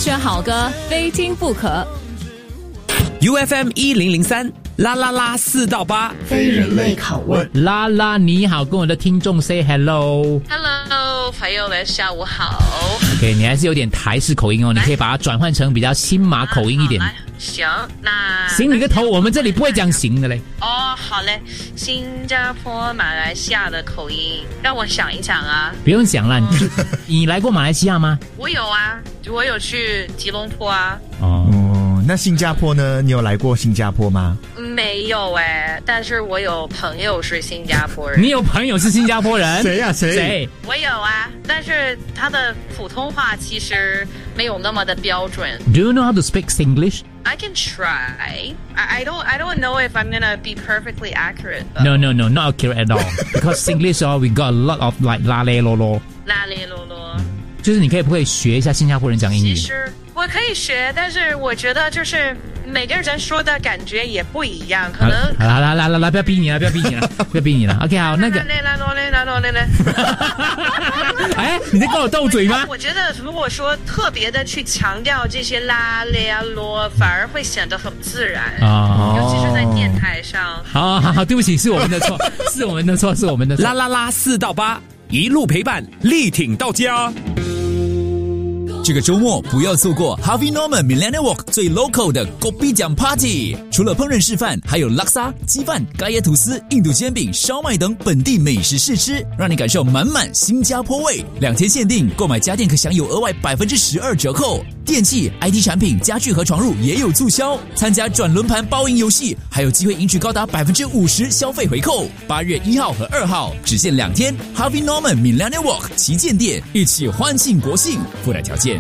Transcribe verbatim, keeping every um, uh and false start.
选好歌，非听不可。 U F M 一零零三啦啦啦四到八， 非人类拷问。 啦啦，你好，跟我的听众 say hello。 Hello， 朋友们，下午好。 OK， 你还是有点台式口音哦，你可以把它转换成比较新马口音一点。 啊、行，那行你个头，我们这里不会讲行的嘞。 哦，好嘞，新加坡、马来西亚的口音，让我想一想啊。 不用想了，你就你来过马来西亚吗？ 我有啊，我有去吉隆坡啊。 哦。 那新加坡呢？你有来过新加坡吗？ 没有哎，但是我有朋友是新加坡人。 你有朋友是新加坡人？ 谁呀、啊？谁？ 谁？ 我有啊，但是他的普通话其实没有那么的标准。 Do you know how to speak English? I can try. I, I don't. I don't know if I'm gonna be perfectly accurate. Though. No, no, no, not accurate at all. Because English, oh, we got a lot of like 啦咧啰啰。 啦咧啰啰。 就是你可以不可以学一下新加坡人讲英语？ 其实我可以学，但是我觉得就是每个人说的感觉也不一样，可能。 好啦啦啦啦啦，不要逼你了，不要逼你了，不要逼你了。OK， 好，那个。哎，你在跟我斗嘴吗？ 我觉得如果说特别的去强调这些啦咧啊啰，反而会显得很自然啊，尤其是在电台上。 好好好，对不起，是我们的错，是我们的错，是我们的错。 啦啦啦四到八，一路陪伴，力挺到家。 这个周末不要错过 Harvey Norman Millennium Walk 最 local 的 Kopi 奖 Party， 除了烹饪示范，还有拉沙、鸡饭、咖椰吐司、印度煎饼、烧麦等本地美食试吃，让你感受满满新加坡味。两天限定，购买家电可享有额外百分之十二折扣，电器、I T 产品、家具和床褥也有促销。参加转轮盘包赢游戏，还有机会赢取高达百分之五十消费回扣。八月一号和二号只限两天 ，Harvey Norman Millennium Walk 旗舰店，一起欢庆国庆，附带条件。